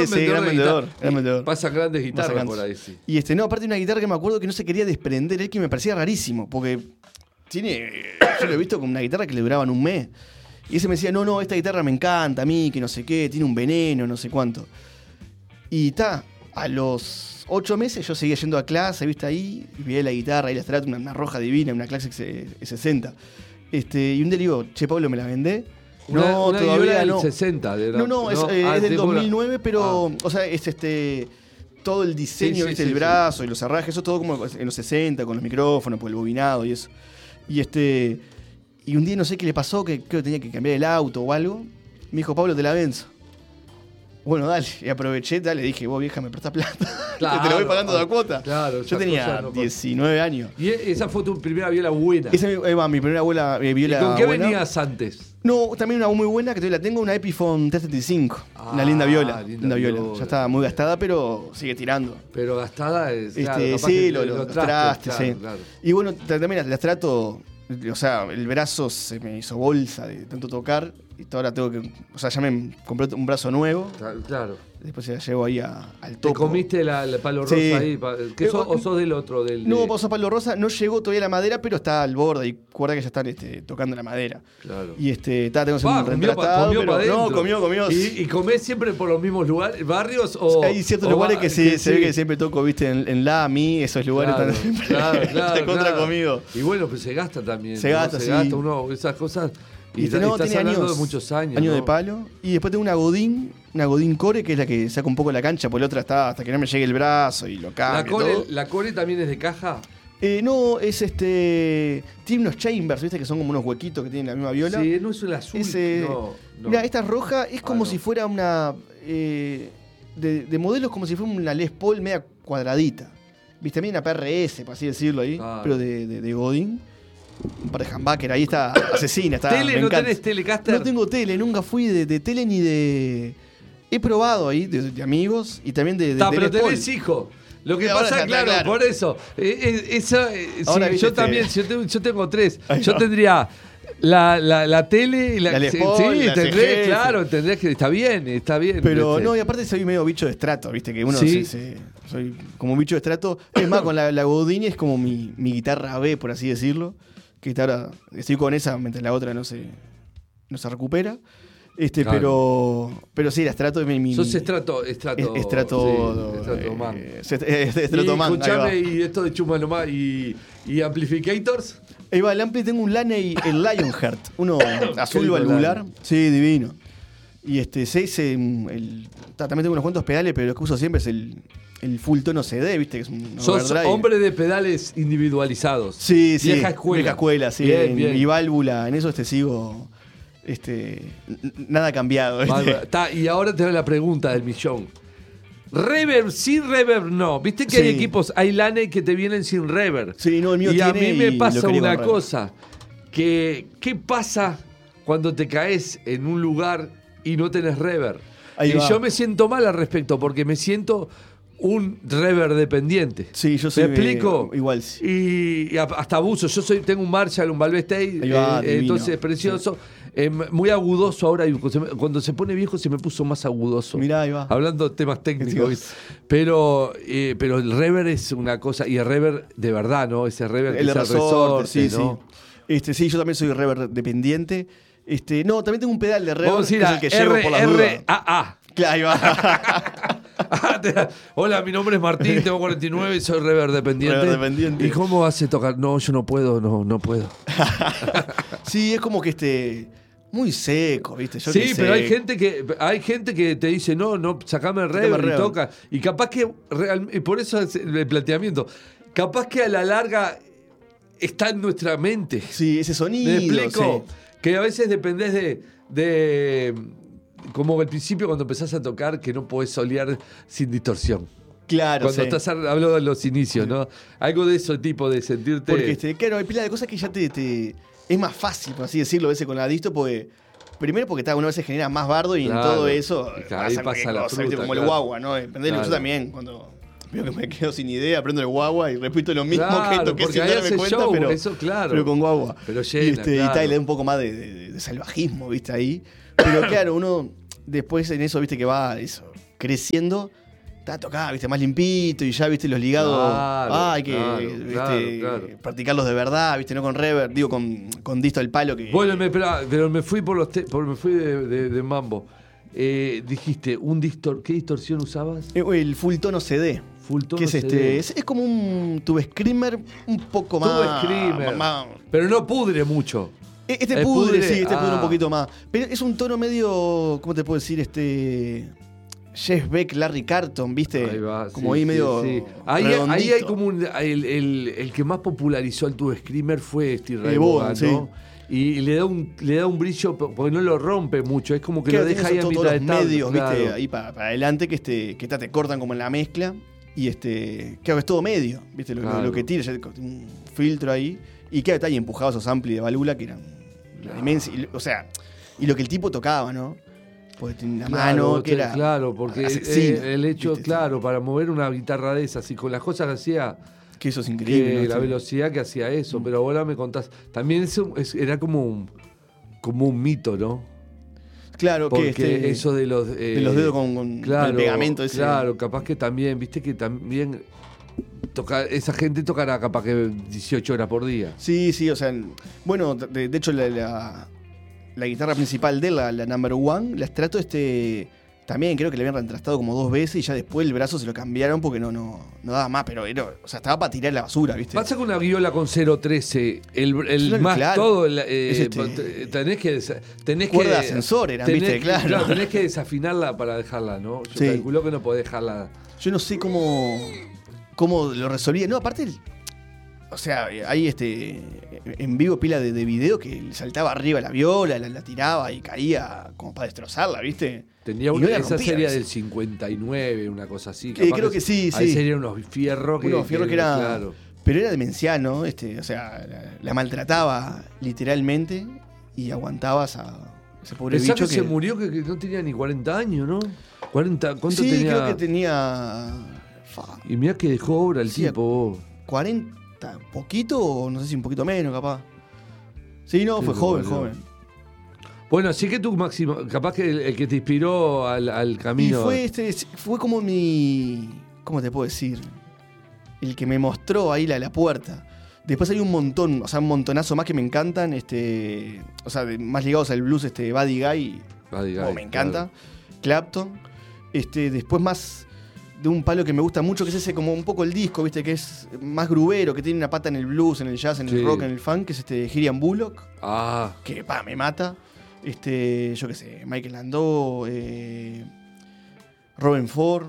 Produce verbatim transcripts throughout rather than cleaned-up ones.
gran sí, vendedor. gran de vendedor, guitarra. gran vendedor. Pasan grandes guitarras Pasa por grandes. ahí, sí. Y este, no, aparte de una guitarra que me acuerdo que no se quería desprender, es que me parecía rarísimo, porque tiene. Yo lo he visto con una guitarra que le duraban un mes. Y ese me decía, no, no, esta guitarra me encanta a mí, que no sé qué, tiene un veneno, no sé cuánto. Y ta, a los ocho meses yo seguía yendo a clase, viste ahí, y veía la guitarra y la Strato, una, una roja divina, una Classic sesenta. Este, y un día le digo, che, Pablo, ¿me la vendé? Una, no, una todavía viola del no. sesenta. De la, No, no, es, eh, Ah, es del tipo dos la- mil nueve, pero, Ah. o sea, es este. Todo el diseño, Sí, sí, ¿viste? sí, el sí. brazo y los herrajes, eso todo como en los sesenta, con los micrófonos, por el bobinado y eso. Y este. Y un día no sé qué le pasó, que creo que tenía que cambiar el auto o algo. Me dijo, Pablo, te la venzo. Bueno, dale. Y aproveché, dale, dije, vos vieja, me prestás plata. Claro, te lo voy pagando de la cuota. Claro, Yo esas tenía cosas no pasan. diecinueve años. Y e- esa fue tu primera viola buena. Esa es mi, eh, va, mi primera abuela eh, ¿Y viola. con qué buena. venías antes? No, también una muy buena que todavía la tengo, una Epiphone trescientos setenta y cinco. Ah, una linda viola. linda Linda viola. viola. Ya está muy gastada, pero sigue tirando. Pero gastada es. Este, claro, capaz sí, que lo- los los trastes, trastes, claro, sí. claro. Y bueno, ta- también las trato, o sea, el brazo se me hizo bolsa de tanto tocar. Y ahora tengo que, o sea, ya me compré un brazo nuevo. Claro, claro. Después se la llevo ahí a- al ¿Te topo. comiste la, la palo rosa Sí. ahí? pa- ¿Qué Eh, sos, ¿O sos del otro? Del, No, de- pasó palo rosa, no llegó todavía la madera, pero está al borde. Y recuerda que ya están este, tocando la madera. Claro. Y este, está, tengo que hacer Pa, un comió, pa- reemplastado, comió pero- pa' no, dentro. comió, comió. ¿Y, y comés siempre por los mismos lugares, barrios? O, Hay ciertos o lugares va- que, sí, se ve que siempre toco, viste, en, en la, mi, esos lugares Claro, están siempre claro, claro, de contra claro. comido. Y bueno, pues se gasta también. Se ¿no? gasta, se sí. gasta uno, esas cosas. Y, Y este, ta- no, estás tiene hablando años, de muchos años. años ¿no? de palo. Y después tengo una Godín, una Godín Core, que es la que saca un poco la cancha, porque la otra está hasta que no me llegue el brazo y lo La cambia. core, todo. la core también es de caja. Eh, no, es este. Tiene unos chambers, viste, que son como unos huequitos que tienen la misma viola. Sí, no es el azul. Ese- no, no. Mira, esta roja es como Ah, no. si fuera una. eh, de, de modelos como si fuera una Les Paul media cuadradita. Viste, también una P R S, por así decirlo ahí, Claro. pero de, de, de Godín. Un par de humbucker, ahí está asesina, está. ¿Tele? me ¿No encanta. tenés Telecaster? No tengo tele, nunca fui de, de tele ni de. He probado ahí, de, de amigos y también de. de, Está, de pero Les Paul. tenés hijo. Lo que Y ahora pasa, está claro, claro. por eso. eh, eh, eso eh, sí, Ahora, viste, yo este- también, yo tengo, yo tengo tres. Ahí Yo va. tendría la, la, la tele y la, La Les sí, Paul, sí, la tendré, C G, claro, tendrás que. Está bien, está bien. Pero este. no, y aparte soy medio bicho de estrato, viste, que uno Sí. se, se- soy como un bicho de estrato. Es más, con la, la Godín es como mi, mi guitarra B, por así decirlo. Que está ahora, estoy con esa mientras la otra no se, no se recupera. Este, Claro. pero. Pero sí, la estrato es mi. mi Sos estrato, estrato. es- estrato. sí, estrato eh, man. es- es- estrato y, man, ahí va. escuchame, y esto de Chuma nomás, y, y amplificators. Ahí va, el ampli tengo un Laney, el Lionheart, uno azul lindo valvular. Laney. Sí, divino. Y este, seis, el, ta, también tengo unos cuantos pedales, pero lo que uso siempre es el, el full tono C D, viste, que es un Sos overdrive. hombre de pedales individualizados. Sí, sí. Vieja escuela. Vieja escuela, sí. Bien, en bien. mi válvula, en eso este sigo. Este, n- nada cambiado. ¿viste? Bárbaro. Ta, y ahora te doy la pregunta del millón. Reverb, sin reverb, no. Viste que hay Sí. equipos, hay Lane que te vienen sin reverb. Sí, no, el mío y a tiene mí me y pasa lo quería una con reverb. cosa. Que, ¿qué pasa cuando te caes en un lugar y no tenés reverb? Ahí y va. yo me siento mal al respecto porque me siento un reverb dependiente. Sí, yo soy. ¿Me explico? eh, igual, sí. Y, y a- hasta abuso. Yo soy, tengo un Marshall, un Valve State, Ahí va, eh, divino. entonces precioso. Eh, muy agudoso ahora. y cuando se me- Cuando se pone viejo se me puso más agudoso. Mirá, ahí va. Hablando de temas técnicos. Dios. ¿viste? Pero, eh, pero el reverb es una cosa. Y el reverb de verdad, ¿no? Ese reverb que El es el resorte, sí, ¿no? sí. Este, sí, yo también soy reverb dependiente. Este, no, también tengo un pedal de reverb Vamos a que ir es a el que llevo por las R dudas. R A A. Claro, ahí va. Ah, te- Hola, mi nombre es Martín, tengo cuarenta y nueve y soy reverb dependiente. Reverb dependiente. ¿Y cómo hace tocar? No, yo no puedo, no, no puedo. Sí, es como que este. Muy seco, ¿viste? Yo sí, qué sé. pero hay gente que hay gente que te dice, no, no, sacame el Sacame reverb y reverb. toca. Y capaz que, real- y por eso es el planteamiento, capaz que a la larga está en nuestra mente. Sí, ese sonido. ¿Me explico? sí. Que a veces dependés de, de. Como al principio cuando empezás a tocar, que no podés solear sin distorsión. Claro, Cuando sí. estás, a- hablo de los inicios, ¿no? Algo de ese tipo, de sentirte. Porque, este, claro, hay pila de cosas que ya te, te- es más fácil, por así decirlo, a veces con la disto, porque. Primero porque está, uno a veces genera más bardo y Claro. en todo eso Y claro, ahí pasa, pasa cualquier la cosa, fruta, ¿viste? Como claro. el guagua, ¿no? Prendelo Claro. yo también, cuando veo que me quedo sin idea, prendo el guagua y repito lo mismo Claro, que toqué porque sin ahí darme hace cuenta, show, pero, eso, claro. pero con guagua. Pero llena, y, este, y claro. tal, le da un poco más de, de- de salvajismo, ¿viste? Ahí. Pero claro, uno después en eso, ¿viste? Que va eso. creciendo, ta, tocaba, viste, más limpito y ya, viste, los ligados. Claro, ah, hay que claro, viste, claro, claro. practicarlos de verdad, viste, no con reverb, digo, con, con disto al palo. Que, Bueno, me, pero, pero me fui por los te- por, me fui de, de- de mambo. Eh, dijiste, un distor ¿qué distorsión usabas? el full tono C D. Full tono Que es C D. este. Es, es como un tube screamer un poco más. Tube Screamer. más- Pero no pudre mucho. Este El pudre, pudre, sí, este pudre ah. un poquito más. Pero es un tono medio. ¿Cómo te puedo decir? Este. Jeff Beck, Larry Carton, ¿viste? Ahí va, como sí, ahí sí, medio. sí. Ahí, redondito. ahí hay como un. El, el- el que más popularizó el Tube Screamer fue Steve Ray Eh, Vaughan, Vaughan, ¿no? Y, y le da un le da un brillo porque no lo rompe mucho, es como que Claro, lo deja tiene ahí a esos- mitad todos de los tabla, medios, claro. ¿viste? Ahí para adelante que este que ta, te cortan como en la mezcla. Y este. Claro, es todo medio, ¿viste? Lo, lo- Claro. lo que tira, ya un filtro ahí. Y queda está ahí empujado esos amplis de válvula que eran. La inmensa. y- o sea, y lo que el tipo tocaba, ¿no? Porque tenía una Claro, mano que te- era. claro, porque asesina, eh, el hecho, ¿viste? claro, para mover una guitarra de esas y con las cosas que hacía, Que eso es que increíble. ¿no? la Este- velocidad que hacía eso, pero ahora me contás, también eso es- era como un, como un mito, ¿no? Claro, Porque que este, eso de los... eh, de los dedos con, con claro, el pegamento ese. Claro, capaz que también, viste que también toca, esa gente tocará capaz que dieciocho horas por día. Sí, sí, o sea, bueno, de, de hecho la, la, la guitarra principal de la, la number one, la Strato, este, también creo que le habían retrastado como dos veces y ya después el brazo se lo cambiaron porque no, no, no daba más, pero era, o sea, estaba para tirar la basura, ¿viste? Pasa con una viola con cero trece, el, el Claro, más claro. todo, el, eh, Es este- tenés que desa- tenés Cuerda que de ascensor eran, tenés ¿viste? que- Claro. tenés que desafinarla para dejarla, ¿no? Yo Sí. calculo que no podés dejarla. Yo no sé cómo, cómo lo resolvía. No, aparte, el- o sea, hay este en vivo pila de, de video que le saltaba arriba la viola, la, la tiraba y caía como para destrozarla, ¿viste? Tenía Y una, no la esa rompía, serie ¿viste? del cincuenta y nueve, una cosa así. Eh, capaz creo que sí, ahí sí. serían unos fierros que. Unos fierros que era- Claro. Pero era demencial, ¿no? Este, o sea, la, la maltrataba literalmente y aguantabas a ese pobre Pensá bicho que, se murió que, que no tenía ni cuarenta años, ¿no? cuarenta, ¿cuánto Sí, tenía? creo que tenía fa, Y mirá que dejó obra el Sí, tipo. vos. cuarenta, poquito o no sé si un poquito menos, capaz. Sí, no, Qué fue joven, boludo. joven. Bueno, así que tú, Máximo, capaz que el, el que te inspiró al, al Y camino. fue este, fue como mi, ¿cómo te puedo decir? El que me mostró ahí la, la puerta. Después hay un montón, o sea, un montonazo más que me encantan, este, o sea, de- más ligados al blues, este, Buddy Guy, Buddy oh, Guy, me encanta. claro. Clapton. Este, después más de un palo que me gusta mucho, que es ese como un poco el disco, ¿viste? Que es más grubero, que tiene una pata en el blues, en el jazz, en Sí. el rock, en el funk, que es este Gillian Bullock, Ah, que pa, me mata. Este, yo qué sé, Michael Landau, eh, Robin Ford.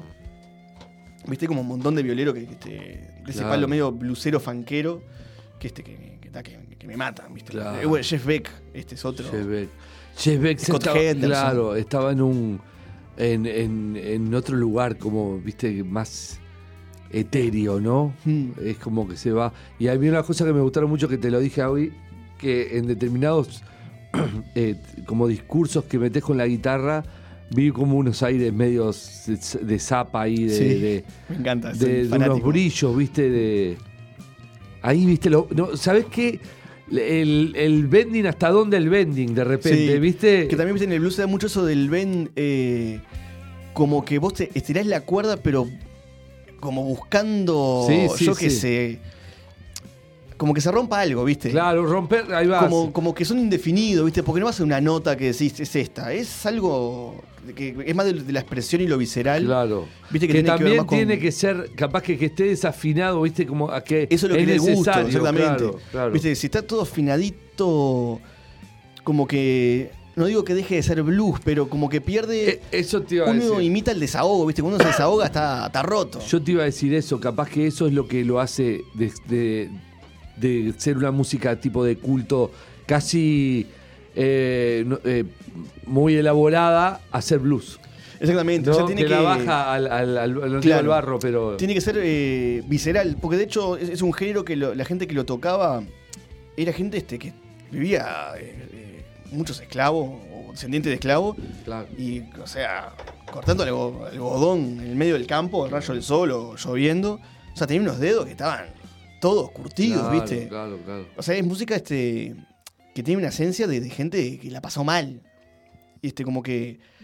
Viste como un montón de violero que, que este, de ese Claro. palo medio blusero fanquero, que este que, que, que, que me matan, ¿viste? Claro. Eh, bueno, Jeff Beck, este es otro. Jeff Beck. Jeff Beck Scott estaba, Henderson. claro, estaba en un en, en, en otro lugar como, viste, más etéreo, ¿no? Hmm. Es como que se va. Y a mí una cosa que me gustaron mucho, que te lo dije hoy, que en determinados eh, como discursos que metes con la guitarra, vi como unos aires medios de, de zapa ahí, de, Sí, de, me encanta. de- soy de unos fanático. brillos, viste, de. Ahí, viste, lo, no, ¿sabés qué? El, el bending, ¿hasta dónde el bending? De repente, Sí, ¿viste? Que también viste en el blues se da mucho eso del bend, eh, como que vos te estirás la cuerda, pero como buscando, Sí, sí, yo qué sí. sé, como que se rompa algo, ¿viste? Claro, romper, ahí va. Como, como que son indefinidos, ¿viste? Porque no va a ser una nota que decís, es esta. Es algo que es más de, de la expresión y lo visceral. Claro. Viste que, Que, tiene que ver también más con- tiene que ser, capaz que, que esté desafinado, ¿viste? Como a que Eso es lo que le gusta, necesario, exactamente. Claro, claro. Viste, si está todo afinadito, como que. No digo que deje de ser blues, pero como que pierde. Eh, eso te iba a uno decir. imita el desahogo, ¿viste? Cuando uno se desahoga está, está roto. Yo te iba a decir eso, capaz que eso es lo que lo hace de, de- de ser una música tipo de culto casi eh, no- eh, muy elaborada a ser blues. Exactamente. ¿No? O sea, tiene que, que, la baja al, al, al, al- Claro. al barro, pero. tiene que ser eh, visceral. Porque de hecho es, es un género que lo- la gente que lo tocaba era gente este, que vivía eh, eh, muchos esclavos o descendientes de esclavos. Claro. Y, o sea, cortando el algo- algodón en el medio del campo, al rayo del sol o lloviendo. O sea, tenía unos dedos que estaban todos curtidos, Claro, ¿viste? Claro, claro. O sea, es música este que tiene una esencia de, de gente que la pasó mal. Y este, como que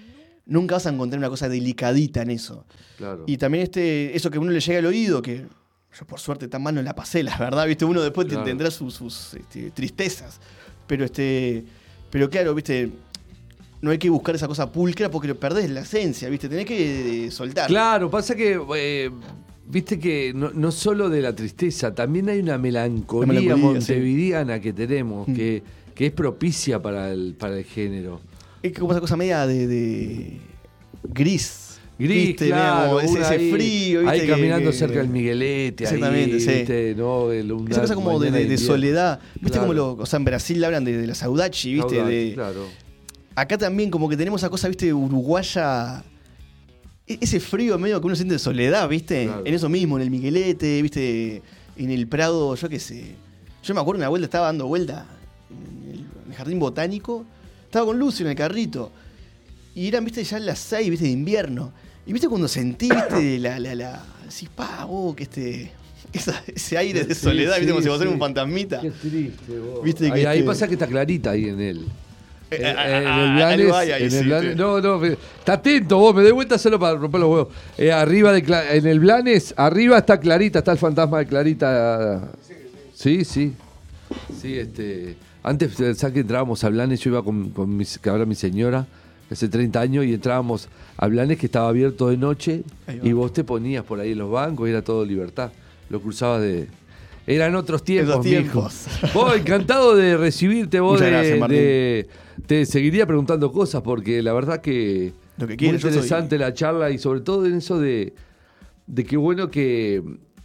nunca vas a encontrar una cosa delicadita en eso. Claro. Y también este, eso que a uno le llega al oído, que yo por suerte tan mal no la pasé, la verdad, ¿viste? Uno después Claro. tendrá sus, sus este, tristezas. Pero este. Pero claro, ¿viste? No hay que buscar esa cosa pulcra porque perdés la esencia, ¿viste? Tenés que eh, soltar. Claro, pasa que, eh, viste que no, no solo de la tristeza, también hay una melancolía, La melancolía, montevideana que tenemos, Mm. que, que es propicia para el, para el género. Es como esa cosa media de, de gris. Gris, ¿viste? claro, Como ese, una ese ahí, frío, ¿viste? ahí que- caminando que- cerca del Miguelete, Exactamente, ahí, sí. ¿viste? ¿No? El- una Esa cosa como de, mañana de- de invierno. soledad. ¿Viste Claro. como lo, o sea, en Brasil hablan de, de la saudade, ¿viste? Saudade, de, claro. Acá también como que tenemos esa cosa, ¿viste? Uruguaya. E- Ese frío medio que uno siente de soledad, ¿viste? Claro. En eso mismo, en el Miguelete, ¿viste? En el Prado, yo qué sé. Yo me acuerdo una vuelta, estaba dando vuelta en el, en el jardín botánico. Estaba con Lucio en el carrito. Y eran, ¿viste? Ya las seis, ¿viste? De invierno. Y ¿viste? Cuando sentí, ¿viste? La, la, la... Decís, pa, vos, que este... esa- ese aire de Sí, soledad, ¿viste? sí, como si fuera sí. un fantasmita. Qué triste, vos. Viste que ahí, ahí este- pasa que está clarita ahí en él. Eh, En, ah, en ah, el ah, Blanes, algo hay ahí, en el sí, Blanes- sí. no, no, me- está atento vos, me doy vuelta solo para romper los huevos. Eh, arriba de Cla- en el Blanes, arriba está Clarita, está el fantasma de Clarita. Sí, sí. Sí, este. Antes, ¿sabes que entrábamos a Blanes? Yo iba con, con mis, que ahora mi señora, hace treinta años, y entrábamos a Blanes que estaba abierto de noche, Ahí va. y vos te ponías por ahí en los bancos y era todo libertad. Lo cruzabas de. Eran otros tiempos, Esos mijo. tiempos. Vos, encantado de recibirte, vos Muchas de, gracias, Martín. de- te seguiría preguntando cosas porque la verdad que Lo que muy quieras, yo soy- interesante la charla y sobre todo en eso de, de qué bueno que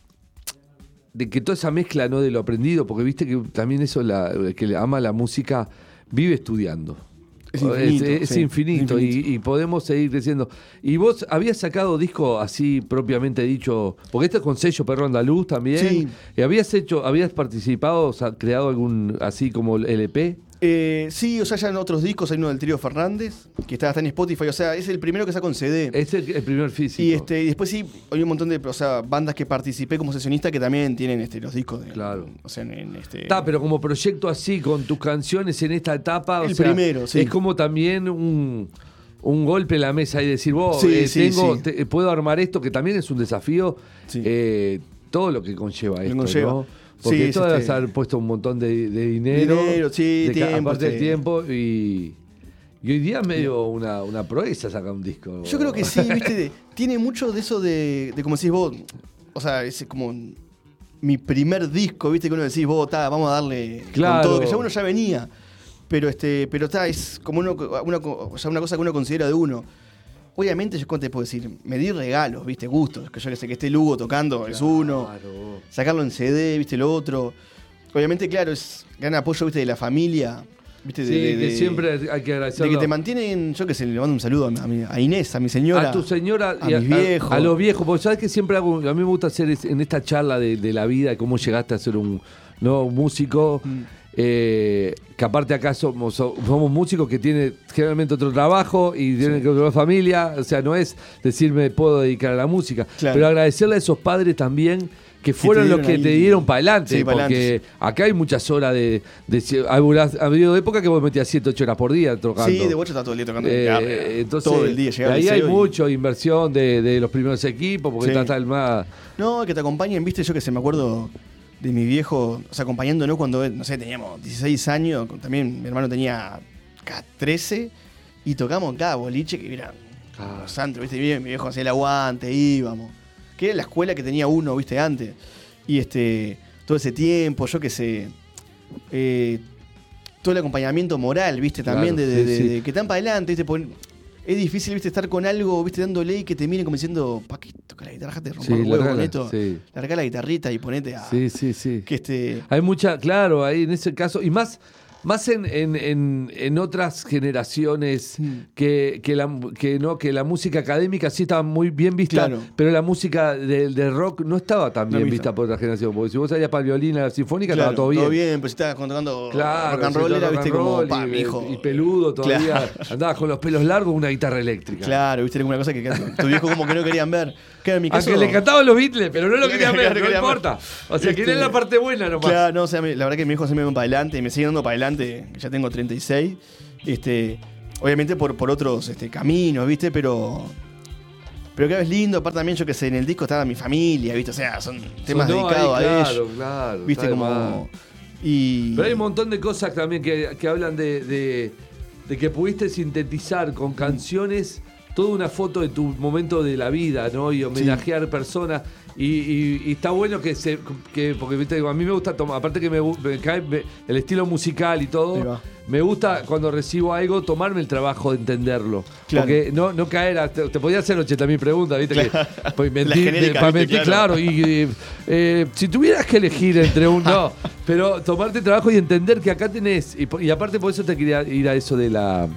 de que toda esa mezcla, ¿no? De lo aprendido, porque viste que también eso la, el que le ama la música vive estudiando. Es infinito, Es, es sí, infinito, es infinito. Y, y podemos seguir creciendo. Y vos habías sacado disco así propiamente dicho, porque este es con sello Perro Andaluz también. Sí. Y habías hecho, habías participado, o sea, creado algún así como L P. Eh, sí, o sea, ya en otros discos hay uno del Trío Fernández, que está, está en Spotify, o sea, es el primero que saca con C D. Es el, el primer físico. Y este, y después sí, hay un montón de, o sea, bandas que participé como sesionista que también tienen este, los discos de, Claro. o sea, en, en este. Está, pero como proyecto así, con tus canciones en esta etapa, o El sea, primero, sí. es como también un, un golpe en la mesa y decir, vos, Sí, eh, sí, tengo, sí. te- puedo armar esto, que también es un desafío, Sí. eh, todo lo que conlleva esto, conlleva. ¿no? Porque Sí, esto es debe este- haber puesto un montón de, de dinero, Dinero, sí, de ca- tiempo, aparte del este- tiempo, y, y hoy día es medio una, una proeza sacar un disco. Yo creo que sí, viste, de- tiene mucho de eso de, de como decís vos, o sea, es como mi primer disco, viste, que uno decís vos, ta, vamos a darle Claro. con todo, que ya uno ya venía, pero este, pero está, es como uno, una, o sea, una cosa que uno considera de uno. Obviamente, yo ¿cómo te puedo decir, me di regalos, viste, gustos, que yo que sé, que esté Lugo tocando es uno, Claro. sacarlo en C D, viste, lo otro. Obviamente, claro, es gran apoyo, viste, de la familia, viste, Sí, de, de- que de- siempre hay que de agradecerlo. que te mantienen, yo que sé, le mando un saludo a, mi- a Inés, a mi señora. A tu señora a y a, mis viejos. a, a los viejos, porque sabes que siempre hago, a mí me gusta hacer es- en esta charla de, de la vida, de cómo llegaste a ser un, ¿no? un músico, Mm. eh, que aparte acá somos, so- somos músicos que tienen generalmente otro trabajo y tienen que otra familia, o sea, no es decirme puedo dedicar a la música, Claro. pero agradecerle a esos padres también que fueron te los dieron que te ahí- dieron para adelante, Sí, pa' porque adelante. acá hay muchas horas de... de ha habido época que vos metías siete, ocho horas por día tocando. Sí, de Bocha está todo el día tocando Eh, guitarra, entonces, todo el día. Llegaba al ahí hay liceo y- mucho inversión de, de los primeros equipos, porque Sí. está, está el más. No, que te acompañen, viste, yo que sé, me acuerdo de mi viejo, o sea, acompañándonos cuando, no sé, teníamos dieciséis años, con- también mi hermano tenía ca- trece, y tocamos en cada boliche que eran Ah. los antros, viste, mi mi viejo hacía el aguante, íbamos. Que era la escuela que tenía uno, viste, antes. Y este, todo ese tiempo, yo que sé, eh, todo el acompañamiento moral, viste, también Claro, de, de- sí, de- sí. de que están para adelante, viste, pon- es difícil, viste, estar con algo, viste, dándole y que te miren como diciendo, ¿pa' qué toca la guitarra? Te rompo Sí, el huevo largala, con esto. sí. Larga la guitarrita y ponete a. Sí, sí, sí. Que este. Hay mucha, claro, ahí en ese caso, y más, más en, en, en, en otras generaciones Mm. que, que, la, que, no, que la música académica sí estaba muy bien vista, Claro. pero la música de, de rock no estaba tan No bien vista. vista por otra generación. Porque si vos salías para el violín a la sinfónica, Claro, estaba todo bien. Todo bien, pero si estabas tocando Claro, rock and sí, roll, todo era, rock viste, and como, roll pa, y, mijo. y peludo todavía. Claro. Andabas con los pelos largos, una guitarra eléctrica. Claro, viste, era una cosa que que tu viejo como que no querían ver. Que en mi caso. Aunque le cantaban los Beatles, pero no lo querían ver, Claro, no querían importa. ver. O sea, Este, querían la parte buena nomás. Claro, no, o sea, me- la verdad que mi hijo se me va para adelante y me sigue dando para adelante, que ya tengo treinta y seis. Este, obviamente por, por otros este, caminos, ¿viste? Pero... Pero cada vez lindo, aparte también, yo que sé, en el disco estaba mi familia, ¿viste? O sea, son temas Sonó dedicados ahí, a claro, ellos. claro, ¿Viste? está de Como... más. Y... Pero hay un montón de cosas también que, que hablan de, de, de que pudiste sintetizar con canciones toda una foto de tu momento de la vida, ¿no? Y homenajear sí. personas. Y, y, y está bueno que se. Que, porque viste, a mí me gusta tomar. Aparte que me, me cae me, el estilo musical y todo. Me gusta cuando recibo algo tomarme el trabajo de entenderlo. Claro. Porque no, no caer a, te, te podía hacer ochenta mil preguntas, ¿viste? Claro. Que, pues, mentir, genérica, para ¿viste? mentir, Claro. claro. Y, y eh, si tuvieras que elegir entre un. No, pero tomarte el trabajo y entender que acá tenés. Y, y aparte, por eso te quería ir a eso de la.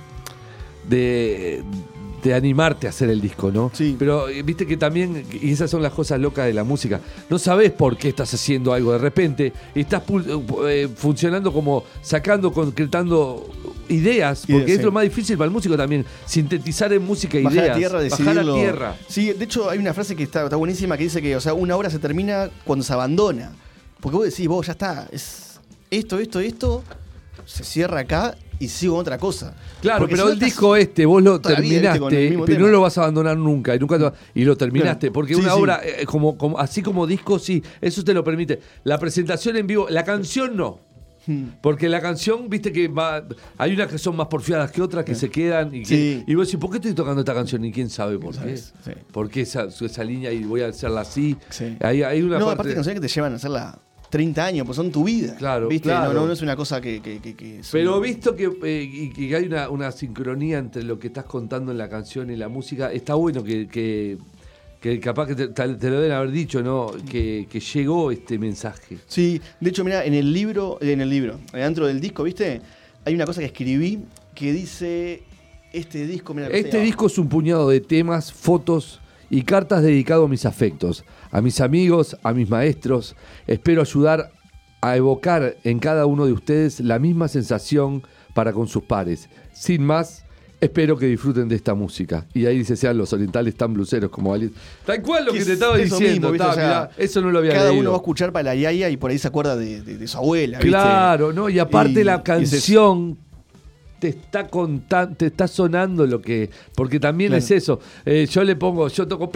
De. de animarte a hacer el disco, ¿no? Sí. Pero viste que también, y esas son las cosas locas de la música, no sabés por qué estás haciendo algo de repente, y estás eh, funcionando como sacando, concretando ideas, porque sí, es sí. lo más difícil para el músico también, sintetizar en música bajar ideas. A tierra, bajar a tierra. Sí, de hecho hay una frase que está, está buenísima que dice que, o sea, una obra se termina cuando se abandona. Porque vos decís, vos ya está, es esto, esto, esto, se cierra acá y sigo otra cosa. Claro, porque pero si el no disco este, vos lo terminaste, pero tema. No lo vas a abandonar nunca, y, nunca te va, y lo terminaste, claro. porque sí, una sí. obra, eh, como, como, así como disco, sí, eso te lo permite. La presentación en vivo, la canción no. Hmm. Porque la canción, viste que va, hay unas que son más porfiadas que otras que sí. se quedan. Y, que, sí. y vos decís, ¿por qué estoy tocando esta canción? Y quién sabe por qué. Sí. ¿Por qué esa, esa línea y voy a hacerla así? Sí. Hay, hay una no, parte... aparte de canciones que te llevan a hacerla treinta años, pues son tu vida. Claro, ¿viste? claro. No, no, no es una cosa que... que, que, que Pero son... visto que, eh, y, que hay una, una sincronía entre lo que estás contando en la canción y la música, está bueno que, que, que capaz que te, te lo deben haber dicho, ¿no? Que, que llegó este mensaje. Sí, de hecho, mira, en el libro, en el libro, dentro del disco, ¿viste? Hay una cosa que escribí que dice, este disco... Mirá, este disco es un puñado de temas, fotos y cartas dedicado a mis afectos, a mis amigos, a mis maestros. Espero ayudar a evocar en cada uno de ustedes la misma sensación para con sus pares. Sin más, espero que disfruten de esta música. Y ahí dice, sean los orientales tan bluseros como Alice. Tal cual lo que te estaba diciendo. Mismo, ta, o sea, mirá, eso no lo había cada leído. Cada uno va a escuchar para la yaya y por ahí se acuerda de, de, de su abuela. ¿viste? Claro, ¿no? Y aparte y, la canción... te está contando, te está sonando lo que... Porque también claro. es eso. Eh, yo le pongo, yo toco...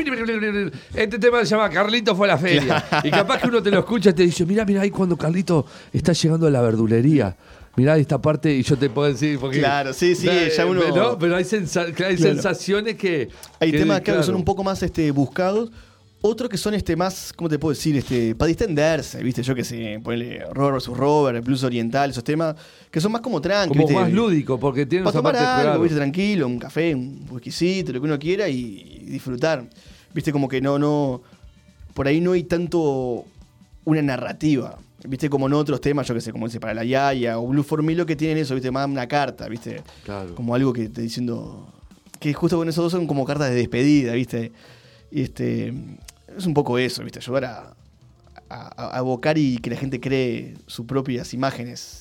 Este tema se llama Carlito fue a la feria. Claro. Y capaz que uno te lo escucha y te dice, mirá, mirá ahí cuando Carlito está llegando a la verdulería. Mirá esta parte y yo te puedo decir... Porque, claro, sí, sí, eh, ya uno... ¿no? Pero hay, sensa hay claro. sensaciones que... Hay que, temas claro. que son un poco más este, buscados. Otros que son este más, ¿cómo te puedo decir? Este, para distenderse, ¿viste? Yo que sé, ponele Robert versus Robert, el blues oriental, esos temas, que son más como tranqui, Como ¿viste? más lúdico, porque tienen para esa tomar parte algo, claro. ¿viste? Tranquilo, un café, un whiskycito, lo que uno quiera y, y disfrutar. ¿Viste? Como que no, no... Por ahí no hay tanto una narrativa, ¿viste? Como en otros temas, yo que sé, como dice, para la Yaya o Blue for Milo, que tienen eso, ¿viste? Más una carta, ¿viste? Claro. Como algo que te diciendo... Que justo con esos dos son como cartas de despedida, ¿viste? Y este... Es un poco eso, ¿viste? Ayudar a, a, a evocar y que la gente cree sus propias imágenes.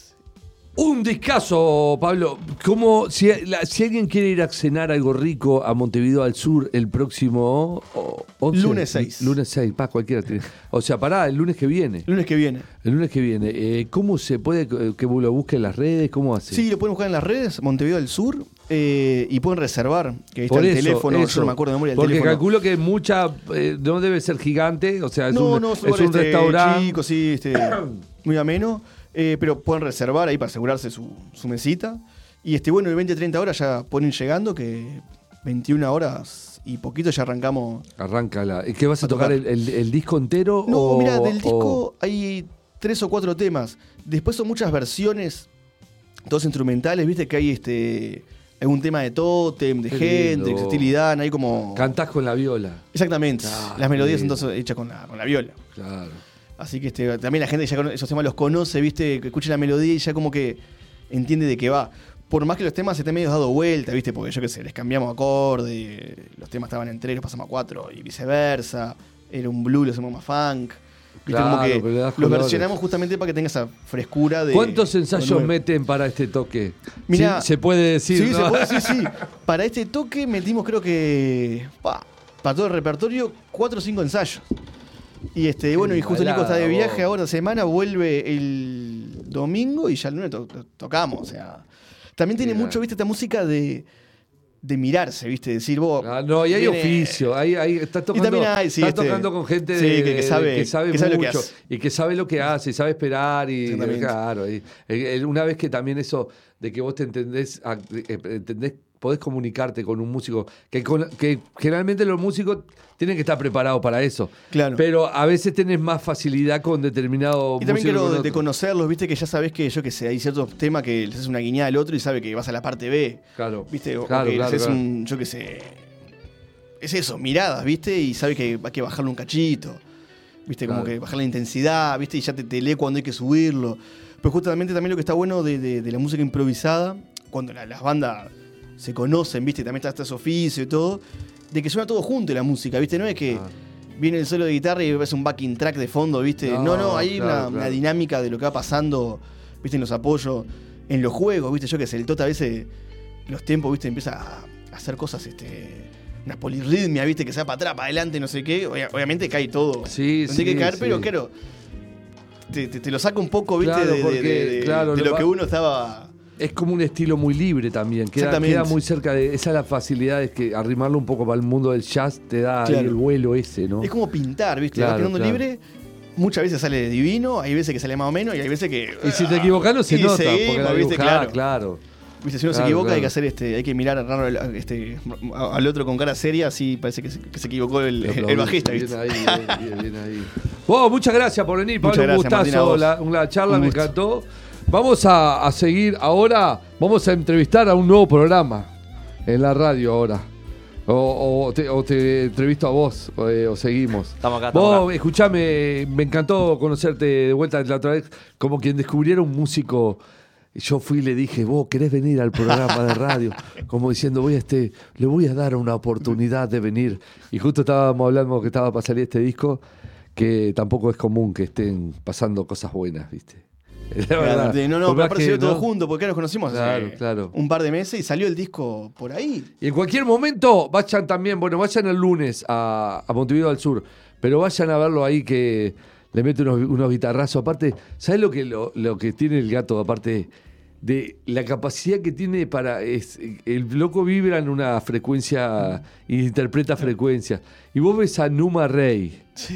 Un discazo, Pablo. Como si, la, si alguien quiere ir a cenar algo rico a Montevideo al Sur el próximo once, lunes seis. Lunes seis, pa, cualquiera tiene. O sea, pará, el lunes que viene. El lunes que viene. El lunes que viene. Eh, ¿Cómo se puede que lo busque en las redes? ¿Cómo hace? Sí, lo pueden buscar en las redes, Montevideo al Sur, eh, y pueden reservar. Que ahí está Por el eso, teléfono, eso. yo no me acuerdo de memoria del Porque teléfono. calculo que mucha. Eh, no debe ser gigante, o sea, es no, un, no, es un, es un este, restaurante. chico, sí, este, muy ameno. Eh, pero pueden reservar ahí para asegurarse su, su mesita. Y este bueno, el veinte a treinta horas ya pueden ir llegando, que veintiuna horas y poquito ya arrancamos. Arranca la. ¿Qué vas a, a tocar, tocar. El, el, el disco entero? No, o, mira, del disco o... hay tres o cuatro temas. Después son muchas versiones, todos instrumentales, viste que hay este. Algún tema de Totem, de Hendrix, Steely Dan, hay como. Cantás con la viola. Exactamente. Ah, las melodías lindo. son todas hechas con la, con la viola. Claro. Así que este, también la gente ya con esos temas los conoce, viste, que escucha la melodía y ya como que entiende de qué va. Por más que los temas estén medio dado vuelta, viste, porque yo qué sé, les cambiamos acorde, los temas estaban en tres, los pasamos a cuatro y viceversa. Era un blues, lo hacemos más funk. Viste, claro, como que los colores. Versionamos justamente para que tenga esa frescura de. ¿Cuántos ensayos meten para este toque? Mirá, ¿Sí? Se puede decir. Sí, ¿no? se puede decir, sí. Para este toque metimos, creo que. Pa, para todo el repertorio, cuatro o cinco ensayos. Y este, bueno, y justo Nico está de viaje ahora semana, vuelve el domingo y ya el lunes to to tocamos. O sea, También tiene Sí, mucho, la- viste, esta música de, de mirarse, viste, decir vos. Ah, no, y hay viene- oficio, hay, hay, estás tocando, también hay, sí, estás este- tocando con gente sí, de- que- que de- sabe- que sabe que sabe lo que mucho hace. y que sabe lo que hace, y sabe esperar y Exactamente. claro, y- eh, una vez que también eso de que vos te entendés, a- eh, entendés podés comunicarte con un músico, que, con- que generalmente los músicos tienen que estar preparados para eso. Claro. Pero a veces tenés más facilidad con determinado Y también músico que quiero con de, de otro. conocerlos, viste, que ya sabés que, yo que sé, hay ciertos temas que les haces una guiñada al otro y sabe que vas a la parte B. Claro, ¿Viste? O, claro, o que claro, le haces claro. un, yo qué sé. Es eso, miradas, ¿viste? Y sabe que hay que bajarle un cachito. ¿Viste? Como Claro. que bajar la intensidad, ¿viste? Y ya te, te lee cuando hay que subirlo. Pero justamente también lo que está bueno de, de- de la música improvisada, cuando la- las bandas se conocen, ¿viste? También está este oficio y todo, de que suena todo junto la música, ¿viste? No es que Ah. viene el solo de guitarra y ves un backing track de fondo, ¿viste? No, No, no, hay claro, una, claro. una dinámica de lo que va pasando, ¿viste? En los apoyos, en los juegos, ¿viste? Yo que sé, el Tota a veces, los tiempos, ¿viste? Empieza a a hacer cosas, este. Unas polirritmias, ¿viste? Que sea para atrás, para adelante, no sé qué. Obvia- Obviamente cae todo. Sí, donde hay sí, que caer, sí. pero claro. Te, te- te lo saca un poco, ¿viste? Claro, de, de- porque, de- de- claro, de lo lo va- que uno estaba. Es como un estilo muy libre también. Queda, Exactamente. queda muy cerca de. Esa es la facilidad, es que arrimarlo un poco para el mundo del jazz te da ahí Claro. el vuelo ese, ¿no? Es como pintar, ¿viste? Claro, Vas pintando claro. libre. Muchas veces sale divino, hay veces que sale más o menos, y hay veces que. Y si te equivocás no se y nota, seguimos, porque la ¿viste? dibujás, Claro. claro. Viste, si uno se Claro, equivoca, hay claro. que hacer este, hay que mirar raro al- este, al otro con cara seria, así parece que se, que se equivocó el, Lo el aplaudí. bajista, Bien ¿viste? ahí, bien, bien, bien ahí. Vos, muchas gracias por venir, Pablo. Muchas Un gracias, Martín, a gustazo. vos. La, la charla Un me gusto. encantó. Vamos a, a seguir ahora. Vamos a entrevistar a un nuevo programa en la radio ahora. O, o te, o te entrevisto a vos, o, eh, o seguimos. Estamos acá, estamos Vos, acá. escuchame, me encantó conocerte de vuelta la otra vez, como quien descubriera un músico. Yo fui y le dije, vos querés venir al programa de radio, como diciendo, voy a este, le voy a dar una oportunidad de venir. Y justo estábamos hablando que estaba para salir este disco, que tampoco es común que estén pasando cosas buenas, ¿viste? La Claro, verdad. de- no, no, Por pero más apareció que, todo ¿no? junto, porque nos conocimos Claro, hace claro. un par de meses y salió el disco por ahí. Y en cualquier momento vayan también, bueno, vayan el lunes a, a Montevideo al Sur, pero vayan a verlo ahí que le mete unos, unos guitarrazos. Aparte, ¿sabes lo que, lo, lo que tiene el gato? Aparte de la capacidad que tiene para... Es, el loco vibra en una frecuencia e interpreta frecuencias. Y vos ves a Numa Rey, Sí.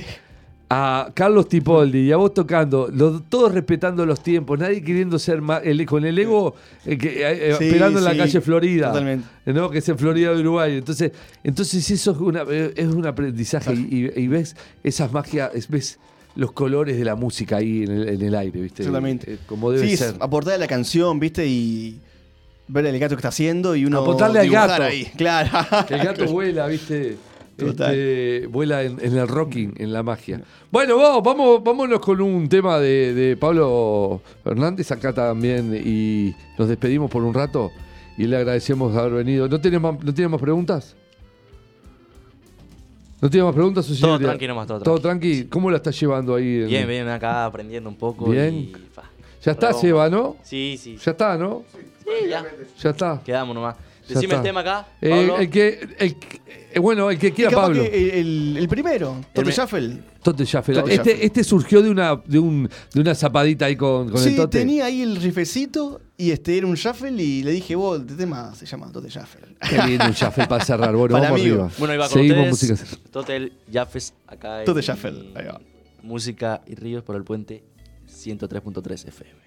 a Carlos Tipoldi y a vos tocando, los- todos respetando los tiempos, nadie queriendo ser más, el- con el ego eh, que, eh, eh, Sí, esperando en la sí, calle Florida, totalmente. ¿no? Que es en Florida de Uruguay. Entonces, entonces eso es, una, es un aprendizaje y, y- y ves esas magias, es- ves los colores de la música ahí en el, en el aire, ¿viste? Exactamente. Eh, Como debe Sí, es ser. aportar a la canción, ¿viste? Y ver el gato que está haciendo y uno. Aportarle al dibujar gato. ahí. Claro. Que el gato vuela, ¿viste? Total. Este, vuela en, en el rocking, en la magia. Bueno, vamos, vamos, vámonos con un tema de, de Pablo Hernández acá también y nos despedimos por un rato y le agradecemos haber venido. ¿No tienes más, ¿no tienes más preguntas? ¿No tienes más preguntas? Todo Cecilia? tranqui nomás, todo ¿Todo tranqui. tranqui? ¿Cómo la estás llevando ahí? en- Bien, bien, acá aprendiendo un poco. Bien. Y, pa, Ya está, Pero- Seba, ¿no? Sí, sí. Ya está, ¿no? Sí, ya. Ya está. Quedamos nomás. Ya Decime está. el tema acá. Eh, Pablo. el que, el que- eh, bueno, el que Y quiera, capaz Pablo. que el, el primero, Tote me- Shuffle. Tote Shuffle. Tote Este, Shuffle. este surgió de una, de, un, de una zapadita ahí con, con Sí, el Tote. tenía ahí el rifecito y este era un shuffle y le dije, vos, este tema se llama Tote Shuffle. Qué lindo un Shuffle para cerrar. Bueno, Para vamos amigos. arriba. Bueno, ahí va con Seguimos ustedes. música. Totel Jaffes acá en Tote Shuffle, ahí va. Música y Ríos por el puente ciento tres punto tres F M.